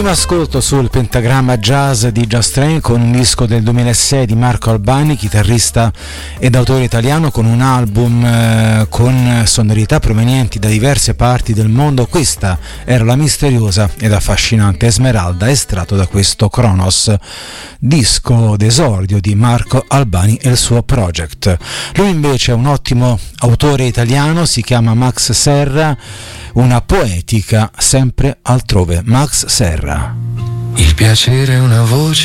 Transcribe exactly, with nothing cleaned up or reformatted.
Primo ascolto sul pentagramma jazz di Just Train con un disco del duemilasei di Marco Albani, chitarrista ed autore italiano, con un album eh, con sonorità provenienti da diverse parti del mondo. Questa era la misteriosa ed affascinante Esmeralda, estratto da questo Kronos, disco d'esordio di Marco Albani e il suo project. Lui invece è un ottimo autore italiano, si chiama Max Serra, una poetica sempre altrove. Max Serra. Il piacere è una voce